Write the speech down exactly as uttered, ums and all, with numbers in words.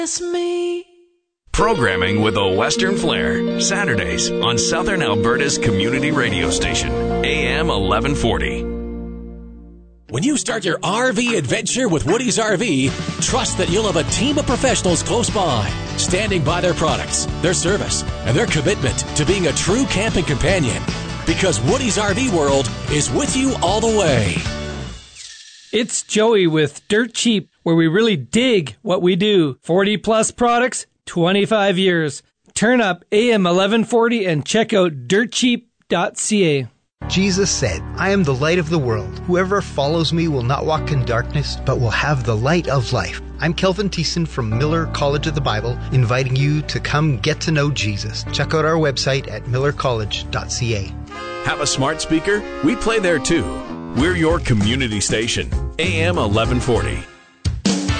It's me. Programming with a Western flair. Saturdays on Southern Alberta's community radio station, A M eleven forty. When you start your R V adventure with Woody's R V, trust that you'll have a team of professionals close by, standing by their products, their service, and their commitment to being a true camping companion. Because Woody's R V World is with you all the way. It's Joey with Dirt Cheap, where we really dig what we do. forty plus products, twenty-five years. Turn up A M eleven forty and check out dirt cheap dot c a. Jesus said, I am the light of the world. Whoever follows me will not walk in darkness, but will have the light of life. I'm Kelvin Thiessen from Miller College of the Bible, inviting you to come get to know Jesus. Check out our website at miller college dot c a. Have a smart speaker? We play there too. We're your community station, A M eleven forty.